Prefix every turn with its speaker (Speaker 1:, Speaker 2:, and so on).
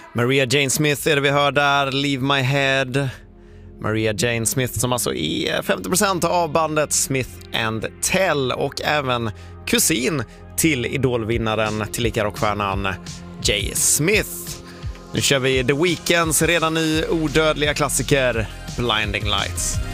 Speaker 1: Maria Jane Smith är det vi hör där, Leave My Head. Maria Jane Smith som alltså är 50% av bandet Smith & Tell och även kusin till idolvinnaren tillika rockstjärnan Jay Smith. Nu kör vi The Weeknds redan i odödliga klassiker Blinding Lights.